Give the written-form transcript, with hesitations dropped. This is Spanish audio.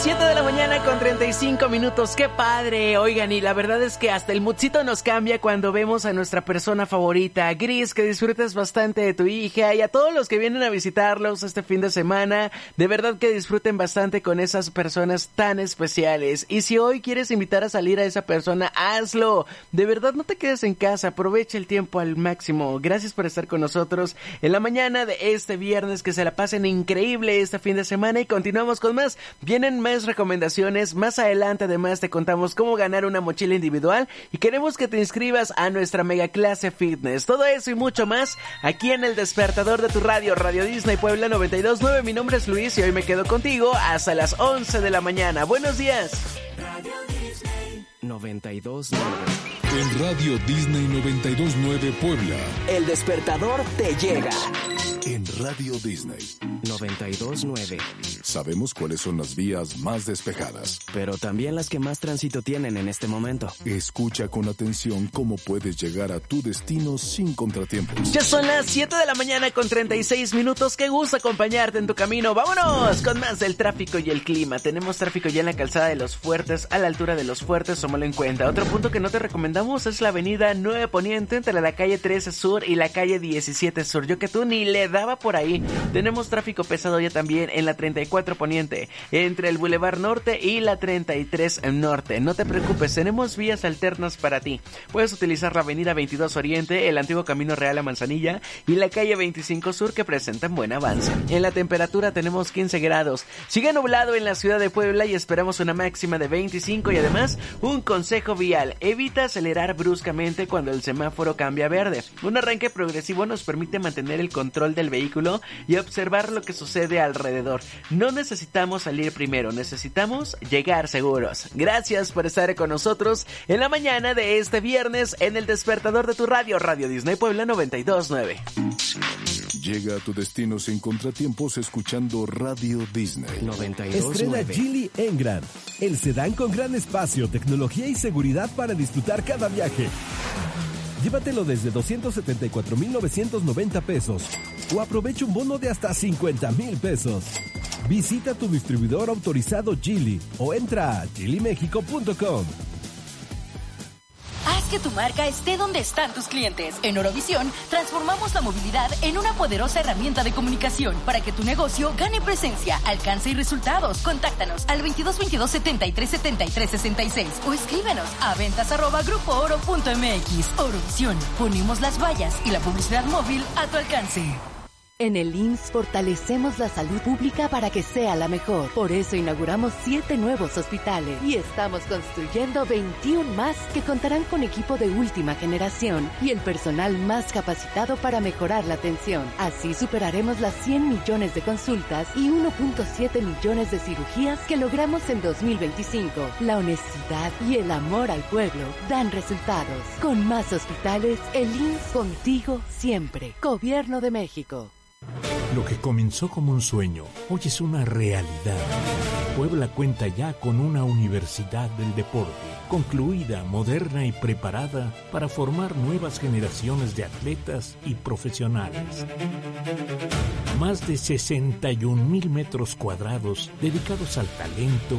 7 de la mañana con 35 minutos, qué padre. Oigan, y la verdad es que hasta el moodcito nos cambia cuando vemos a nuestra persona favorita. Gris, que disfrutes bastante de tu hija, y a todos los que vienen a visitarlos este fin de semana, de verdad que disfruten bastante con esas personas tan especiales. Y si hoy quieres invitar a salir a esa persona, hazlo. De verdad, no te quedes en casa, aprovecha el tiempo al máximo. Gracias por estar con nosotros en la mañana de este viernes, que se la pasen increíble este fin de semana, y continuamos con más. Vienen más recomendaciones, más adelante además te contamos cómo ganar una mochila individual y queremos que te inscribas a nuestra mega clase fitness. Todo eso y mucho más aquí en el despertador de tu radio, Radio Disney Puebla 92.9. Mi nombre es Luis y hoy me quedo contigo hasta las 11 de la mañana. Buenos días. Radio Disney 92.9. En Radio Disney 92.9 Puebla, el despertador te llega. En Radio Disney 92.9 sabemos cuáles son las vías más despejadas, pero también las que más tránsito tienen en este momento. Escucha con atención cómo puedes llegar a tu destino sin contratiempos. Ya son las 7 de la mañana con 36 minutos. Qué gusto acompañarte en tu camino. ¡Vámonos! Con más del tráfico y el clima. Tenemos tráfico ya en la calzada de Los Fuertes, a la altura de Los Fuertes, tómalo en cuenta. Otro punto que no te recomendamos es la avenida 9 Poniente, entre la calle 13 Sur y la calle 17 Sur. Yo que tú ni le daba por ahí. Tenemos tráfico pesado ya también en la 34 Poniente, entre el Boulevard Norte y la 33 Norte. No te preocupes, tenemos vías alternas para ti. Puedes utilizar la avenida 22 Oriente, el antiguo Camino Real a Manzanilla y la calle 25 Sur, que presentan buen avance. En la temperatura tenemos 15 grados. Sigue nublado en la ciudad de Puebla y esperamos una máxima de 25, y además un consejo vial: evita acelerar bruscamente cuando el semáforo cambia a verde. Un arranque progresivo nos permite mantener el control del vehículo y observar lo que sucede alrededor. No necesitamos salir primero, necesitamos llegar seguros. Gracias por estar con nosotros en la mañana de este viernes en el despertador de tu radio, Radio Disney Puebla 92.9. Llega a tu destino sin contratiempos escuchando Radio Disney 92.9. Estrena Geely Engrand, el sedán con gran espacio, tecnología y seguridad para disfrutar cada viaje. Llévatelo desde 274,990 pesos o aprovecha un bono de hasta 50,000 pesos. Visita tu distribuidor autorizado Geely o entra a geelymexico.com. Haz que tu marca esté donde están tus clientes. En Orovisión, transformamos la movilidad en una poderosa herramienta de comunicación para que tu negocio gane presencia, alcance y resultados. Contáctanos al 2222-737366 o escríbenos a ventas@grupooro.mx. Orovisión, ponemos las vallas y la publicidad móvil a tu alcance. En el IMSS fortalecemos la salud pública para que sea la mejor. Por eso inauguramos 7 nuevos hospitales y estamos construyendo 21 más que contarán con equipo de última generación y el personal más capacitado para mejorar la atención. Así superaremos las 100 millones de consultas y 1.7 millones de cirugías que logramos en 2025. La honestidad y el amor al pueblo dan resultados. Con más hospitales, el IMSS contigo siempre. Gobierno de México. Lo que comenzó como un sueño, hoy es una realidad. Puebla cuenta ya con una universidad del deporte, concluida, moderna y preparada para formar nuevas generaciones de atletas y profesionales. Más de 61,000 metros cuadrados dedicados al talento